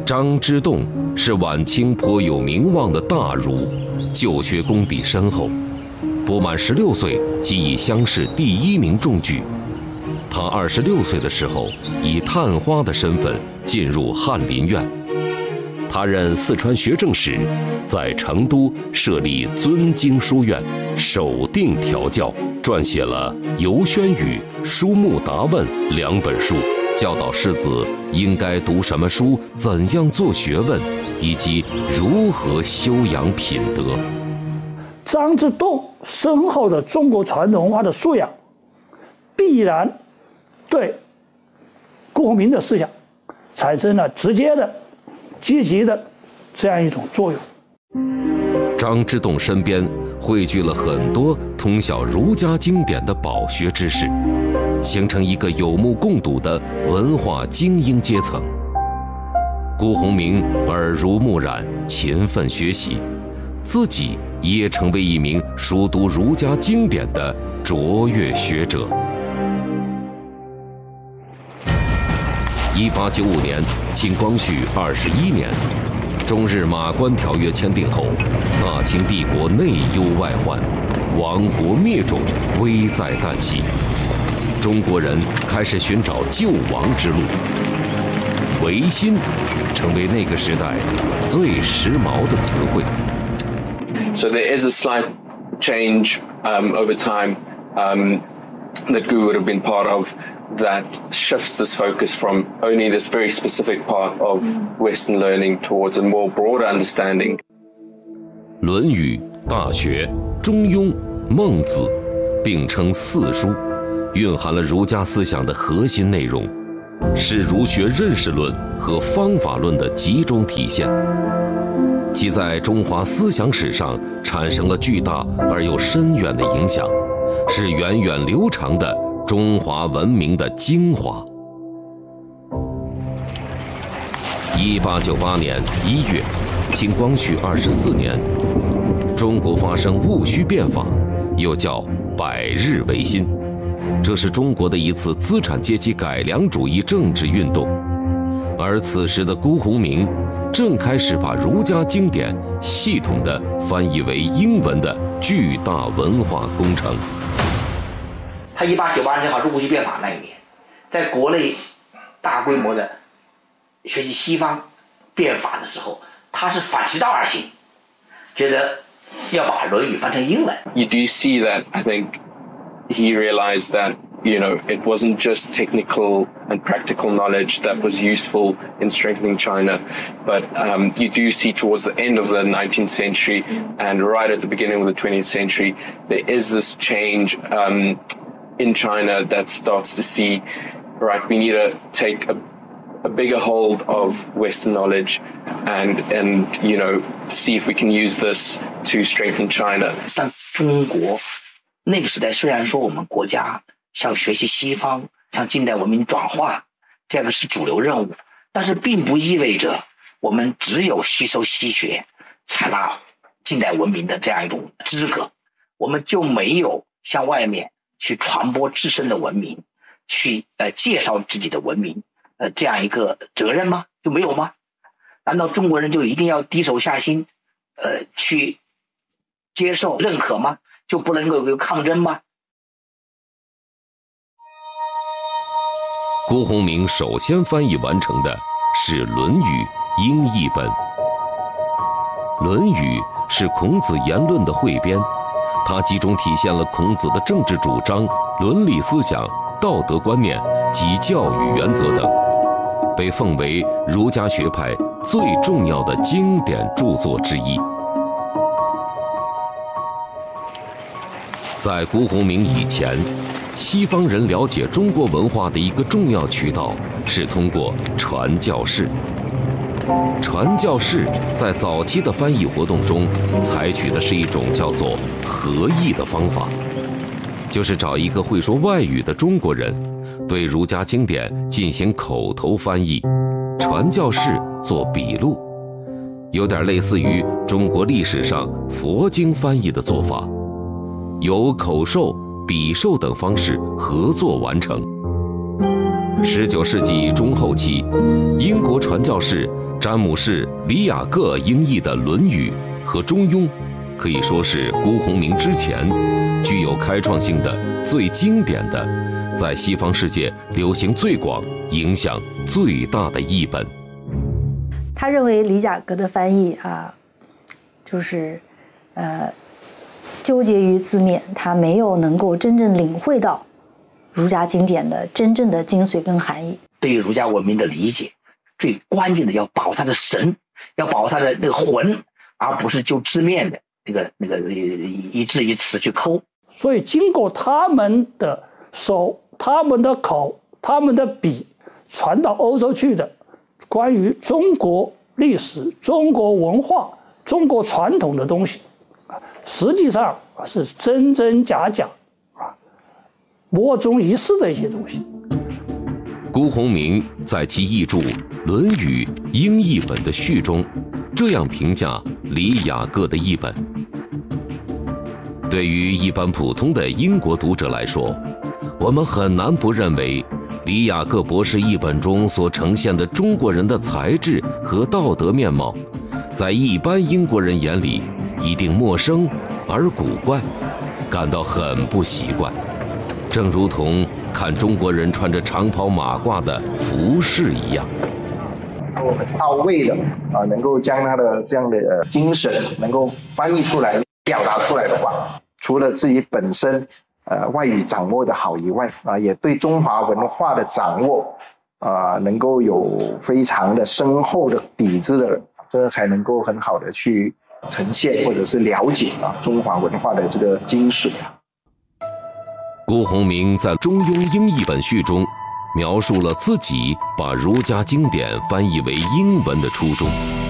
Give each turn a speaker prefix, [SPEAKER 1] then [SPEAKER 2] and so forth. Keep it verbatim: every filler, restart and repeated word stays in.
[SPEAKER 1] 张之洞是晚清颇有名望的大儒，就学功底深厚，不满十六岁即以乡试第一名中举。他二十六岁的时候，以探花的身份进入翰林院。他任四川学政使，在成都设立尊经书院，守定调教，撰写了《游轩语》《书目答问》两本书，教导士子应该读什么书，怎样做学问，以及如何修养品德。
[SPEAKER 2] 张之洞深厚的中国传统文化的素养，必然对辜鸿铭的思想产生了直接的、积极的这样一种作用。
[SPEAKER 1] 张之洞身边汇聚了很多通晓儒家经典的饱学之士，形成一个有目共睹的文化精英阶层。辜鸿铭耳濡目染，勤奋学习，自己也成为一名熟读儒家经典的卓越学者。一八九五年，清光绪二十一年，中日马关条约签订后，大清帝国内忧外患，亡国灭种危在旦夕。中国人开始寻找救亡之路，维新成为那个时代最时髦的词汇。
[SPEAKER 3] So there is a slight change um, over time um, that Gu would have been part of, that shifts this focus from only this very specific part of Western learning towards a more broader understanding.
[SPEAKER 1] 论语、大学、中庸、孟子并称四书，蕴含了儒家思想的核心内容，是儒学认识论和方法论的集中体现。其在中华思想史上产生了巨大而又深远的影响，是源远流长的中华文明的精华。一八九八年一月，清光绪二十四年，中国发生戊戌变法，又叫百日维新。这是中国的一次资产阶级改良主义政治运动，而此时的辜鸿铭正开始把儒家经典系统地翻译为英文的巨大文化工程。
[SPEAKER 4] 他一八九八年正好是戊戌变法那一年，在国内大规模的学习西方变法的时候，他是反其道而行，觉得要把《论语》翻成英文。
[SPEAKER 3] You do see that, I think he realized that, you know, it wasn't just technical and practical knowledge that was useful in strengthening China, but um, you do see towards the end of the nineteenth century and right at the beginning of the twentieth century, there is this change um, in China that starts to see, right, we need to take a, a bigger hold of Western knowledge and, and, you know, see if we can use this to strengthen China.
[SPEAKER 4] 但中国那个时代虽然说我们国家向学习西方、向近代文明转化，这个是主流任务，但是并不意味着我们只有吸收西学、采纳近代文明的这样一种资格，我们就没有向外面去传播自身的文明，去呃介绍自己的文明，呃这样一个责任吗？就没有吗？难道中国人就一定要低手下心，呃去接受、认可吗？就不能够有抗争吗？
[SPEAKER 1] 辜鸿铭首先翻译完成的是《论语》英译本。《论语》是孔子言论的汇编，它集中体现了孔子的政治主张、伦理思想、道德观念及教育原则等，被奉为儒家学派最重要的经典著作之一。在辜鸿铭以前，西方人了解中国文化的一个重要渠道是通过传教士。传教士在早期的翻译活动中采取的是一种叫做合译的方法，就是找一个会说外语的中国人，对儒家经典进行口头翻译，传教士做笔录，有点类似于中国历史上佛经翻译的做法，由口授、笔授等方式合作完成。十九世纪中后期，英国传教士詹姆士·李雅各英译的《论语》和《中庸》，可以说是辜鸿铭之前具有开创性的、最经典的，在西方世界流行最广、影响最大的译本。
[SPEAKER 5] 他认为李雅各的翻译啊，就是呃纠结于字面，他没有能够真正领会到儒家经典的真正的精髓跟含义。
[SPEAKER 4] 对于儒家文明的理解，最关键的要保它的神，要保它的那个魂，而不是就字面的那个那个一字一词去抠。
[SPEAKER 2] 所以经过他们的手、他们的口、他们的笔传到欧洲去的关于中国历史、中国文化、中国传统的东西，实际上是真真假假啊，莫衷一是的一些东西。
[SPEAKER 1] 辜鸿铭在其译著《论语》英译本的序中，这样评价李雅各的译本：对于一般普通的英国读者来说，我们很难不认为李雅各博士译本中所呈现的中国人的才智和道德面貌，在一般英国人眼里一定陌生而古怪，感到很不习惯，正如同看中国人穿着长袍马褂的服饰一样。
[SPEAKER 6] 很到位的啊，能够将他的这样的呃精神能够翻译出来、表达出来的话，除了自己本身呃外语掌握的好以外啊，也对中华文化的掌握啊能够有非常的深厚的底子的，这才能够很好的去呈现或者是了解啊中华文化的这个精髓啊。
[SPEAKER 1] 辜鸿铭在《中庸英译本序》中描述了自己把儒家经典翻译为英文的初衷。